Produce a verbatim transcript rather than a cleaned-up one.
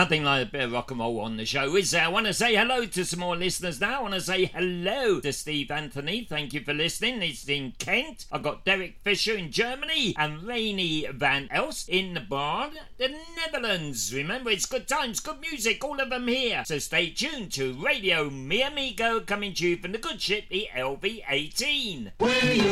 Nothing like a bit of rock and roll on the show, is there? I want to say hello to some more listeners now. I want to say hello to Steve Anthony. Thank you for listening. It's in Kent. I've got Derek Fisher in Germany and Rainy Van Elst in the Bar, the Netherlands. Remember, it's good times, good music, all of them here. So stay tuned to Radio Mi Amigo, coming to you from the good ship, the L V eighteen. Where you